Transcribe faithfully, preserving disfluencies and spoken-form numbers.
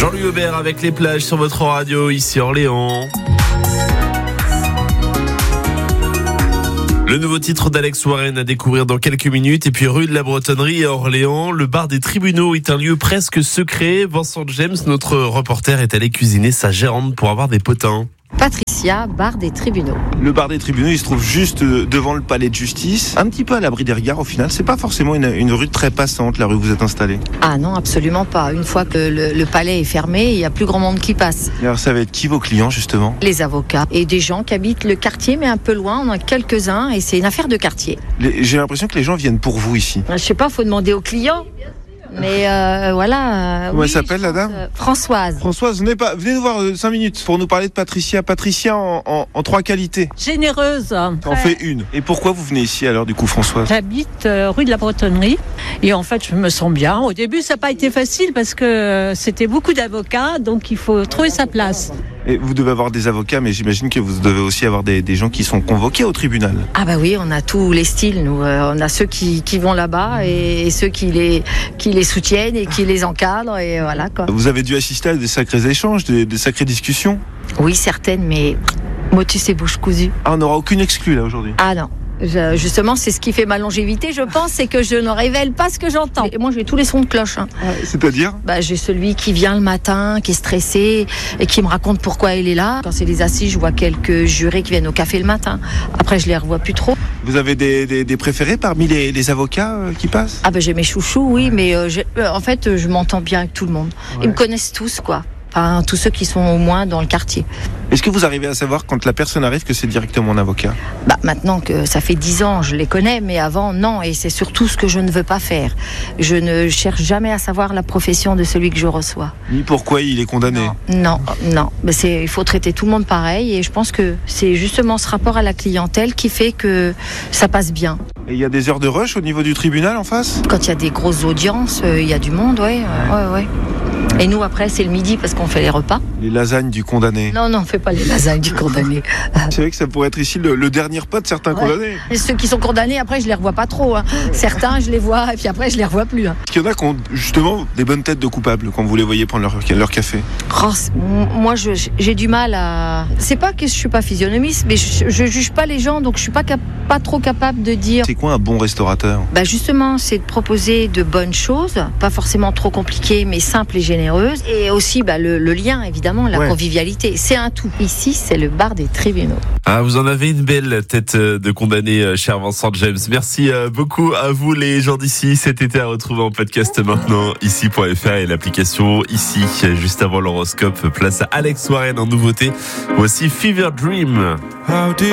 Jean-Louis Aubert avec les plages sur votre radio, ici Orléans. Le nouveau titre d'Alex Warren à découvrir dans quelques minutes. Et puis rue de la Bretonnerie à Orléans, le bar des tribunaux est un lieu presque secret. Vincent James, notre reporter, est allé cuisiner sa gérante pour avoir des potins. Patricia, bar des tribunaux. Le bar des tribunaux, il se trouve juste devant le palais de justice, un petit peu à l'abri des regards au final. C'est pas forcément une, une rue très passante, la rue où vous êtes installé. Ah non, absolument pas. Une fois que le, le palais est fermé, il y a plus grand monde qui passe. Et alors ça va être qui vos clients justement? Les avocats et des gens qui habitent le quartier, mais un peu loin. On en a quelques-uns et c'est une affaire de quartier. Les, j'ai l'impression que les gens viennent pour vous ici. Je sais pas, faut demander aux clients. Mais euh, voilà. Comment oui, elle s'appelle la dame euh, Françoise. Françoise, venez, pas, venez nous voir euh, cinq minutes pour nous parler de Patricia. Patricia en, en, en trois qualités. Généreuse. En fait une. Et pourquoi vous venez ici alors du coup, Françoise? J'habite euh, rue de la Bretonnerie et en fait je me sens bien. Au début ça n'a pas été facile parce que euh, c'était beaucoup d'avocats, donc il faut trouver sa place. Et vous devez avoir des avocats, mais j'imagine que vous devez aussi avoir des, des gens qui sont convoqués au tribunal. Ah bah oui, on a tous les styles, nous. Euh, on a ceux qui, qui vont là-bas et, et ceux qui les, qui les soutiennent et qui les encadrent et voilà quoi. Vous avez dû assister à des sacrés échanges, des, des sacrées discussions? Oui, certaines, mais motus et bouche cousue. Ah, on n'aura aucune exclue là aujourd'hui? Ah non. Je, justement, c'est ce qui fait ma longévité, je pense, c'est que je ne révèle pas ce que j'entends. Et moi, j'ai tous les sons de cloche. Hein. Ah, c'est-à-dire bah, j'ai celui qui vient le matin, qui est stressé et qui me raconte pourquoi il est là. Quand c'est les assises, je vois quelques jurés qui viennent au café le matin. Après, je les revois plus trop. Vous avez des, des, des préférés parmi les, les avocats euh, qui passent? Ah bah, j'ai mes chouchous, oui, mais euh, euh, en fait, je m'entends bien avec tout le monde. Ouais. Ils me connaissent tous, quoi. Enfin, tous ceux qui sont au moins dans le quartier. Est-ce que vous arrivez à savoir quand la personne arrive que c'est directement un avocat? Bah, maintenant que ça fait dix ans, je les connais, mais avant, non. Et c'est surtout ce que je ne veux pas faire. Je ne cherche jamais à savoir la profession de celui que je reçois. Ni pourquoi il est condamné? Non, non. non. Mais c'est, il faut traiter tout le monde pareil. Et je pense que c'est justement ce rapport à la clientèle qui fait que ça passe bien. Et il y a des heures de rush au niveau du tribunal en face? Quand il y a des grosses audiences, il euh, y a du monde, ouais, euh, ouais, ouais. Et nous, après, c'est le midi parce qu'on fait les repas. Les lasagnes du condamné. Non, non, on ne fait pas les lasagnes du condamné. C'est vrai que ça pourrait être ici le, le dernier repas de certains ouais. condamnés. Et ceux qui sont condamnés, après, je les revois pas trop. Hein. Certains, je les vois, et puis après, je les revois plus. Hein. Est-ce qu'il y en a qui ont justement des bonnes têtes de coupables quand vous les voyez prendre leur, leur café? Oh, moi, je, j'ai du mal à... C'est pas que je suis pas physionomiste, mais je, je juge pas les gens, donc je suis pas, cap... pas trop capable de dire... C'est quoi un bon restaurateur? Bah justement, c'est de proposer de bonnes choses, pas forcément trop compliquées, mais simples et généreuses. Et aussi bah, le, le lien, évidemment, la ouais. convivialité. C'est un tout. Ici, c'est le bar des tribunaux. Ah, vous en avez une belle tête de condamné, cher Vincent James. Merci beaucoup à vous, les gens d'ici. Cet été à retrouver en podcast maintenant, ici point f r et l'application ici. Juste avant l'horoscope, place à Alex Warren en nouveauté. Voici Fever Dream.